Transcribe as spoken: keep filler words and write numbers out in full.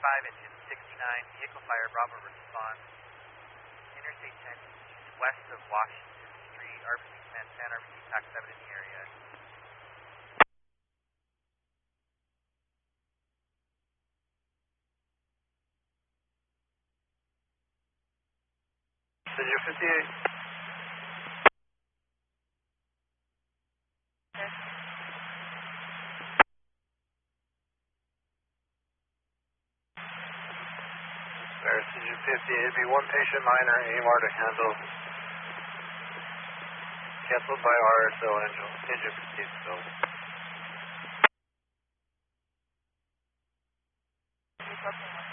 five, engine sixty-nine, vehicle fire, Bravo response. Interstate ten east west of Washington Street, R B C Command ten, R B C TAC seven in the area. Cedar fifty-eight. Cedar fifty-eight, it'd be one patient minor, A M R to handle. Canceled by R S O, engine, engine fifty-eight still. Thank you.